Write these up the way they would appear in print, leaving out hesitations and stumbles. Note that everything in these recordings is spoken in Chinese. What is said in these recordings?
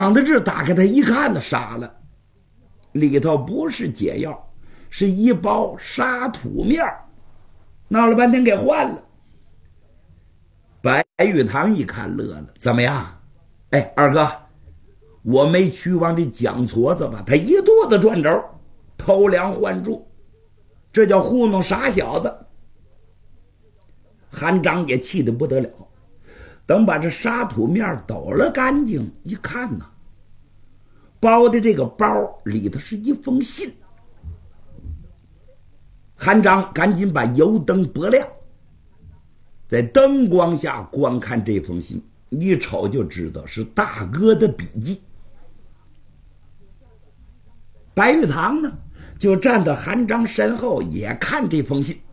的这打开他一看，他傻了，里头不是解药，是一包沙土面，闹了半天给换了。白玉堂一看乐了，怎么样？哎，二哥，我没去往这蒋矬子吧？他一肚子转轴，偷梁换柱，这叫糊弄傻小子。韩章也气得不得了，等把这沙土面抖了干净，一看呢，包的这个包里头是一封信。韩章赶紧把油灯拨亮，在灯光下观看这封信，一瞅就知道是大哥的笔迹。白玉堂呢，就站到韩章身后也看这封信。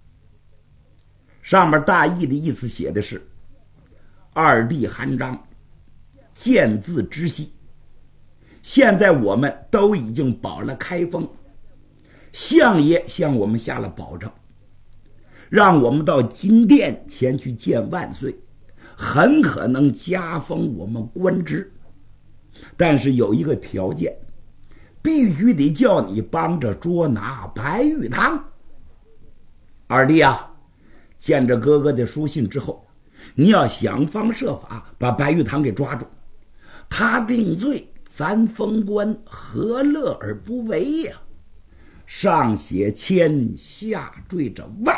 上面大意的意思写的是：二弟韩章，见字知悉，现在我们都已经保了开封，相爷向我们下了保证，让我们到金殿前去见万岁，很可能加封我们官职，但是有一个条件，必须得叫你帮着捉拿白玉堂。二弟啊，见着哥哥的书信之后，你要想方设法把白玉堂给抓住，他定罪，咱封官何乐而不为呀？上写千，下缀着万。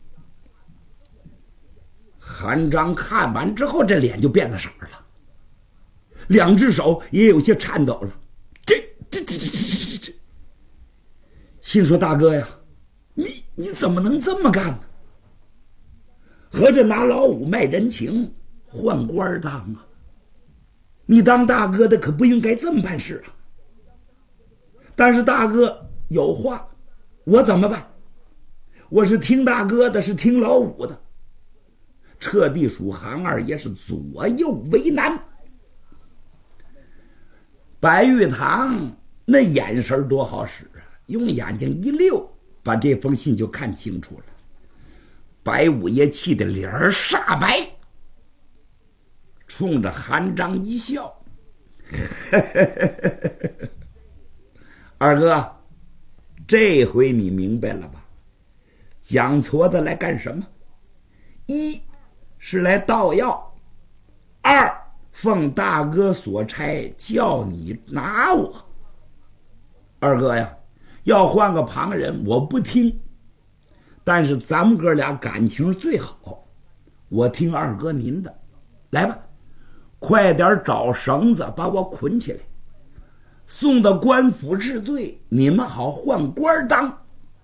韩章看完之后，这脸就变了色了，两只手也有些颤抖了。这，心说大哥呀，你怎么能这么干呢？合着拿老五卖人情，换官当啊！你当大哥的可不应该这么办事啊！但是大哥有话，我怎么办？我是听大哥的，是听老五的，彻地属韩二爷是左右为难。白玉堂那眼神多好使啊，用眼睛一溜，把这封信就看清楚了。白五爷气得脸儿煞白，冲着韩章一笑：“二哥，这回你明白了吧？蒋矬子来干什么？一是来盗药，二奉大哥所差叫你拿我。二哥呀，要换个旁人我不听，但是咱们哥俩感情最好，我听二哥您的。来吧，快点找绳子把我捆起来，送到官府治罪，你们好换官当。”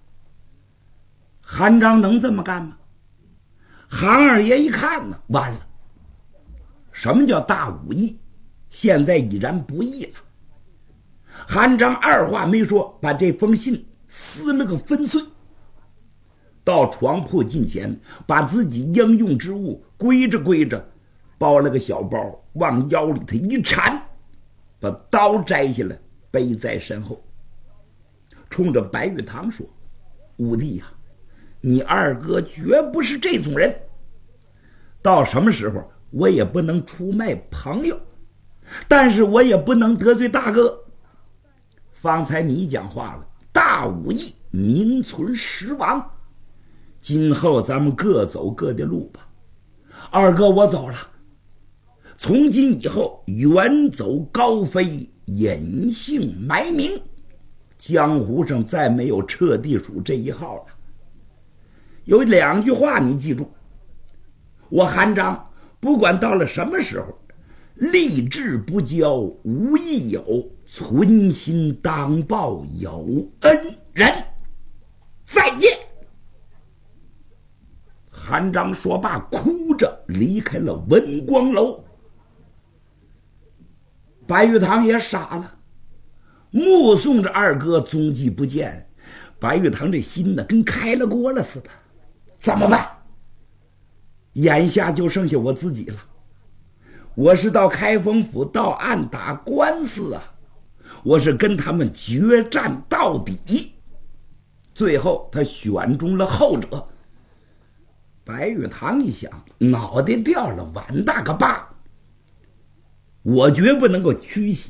韩章能这么干吗？韩二爷一看呢，完了，什么叫大武艺？现在已然不义了。韩章二话没说，把这封信撕了个粉碎，到床铺近前，把自己应用之物归着归着，包了个小包，往腰里头一缠，把刀摘下来背在身后，冲着白玉堂说：“五弟呀，你二哥绝不是这种人，到什么时候我也不能出卖朋友，但是我也不能得罪大哥。方才你讲话了，大武艺名存实亡，今后咱们各走各的路吧。二哥我走了，从今以后远走高飞，隐姓埋名，江湖上再没有彻地鼠这一号了。有两句话你记住，我韩章不管到了什么时候，立志不交无益友，存心当报有恩人。再见。”韩章说罢，哭着离开了文光楼。白玉堂也傻了，目送着二哥踪迹不见，白玉堂这心呢跟开了锅了似的。怎么办？眼下就剩下我自己了。我是到开封府到案打官司啊，我是跟他们决战到底。最后他选中了后者。白玉堂一想，脑袋掉了碗大个疤。 我绝不能够屈膝。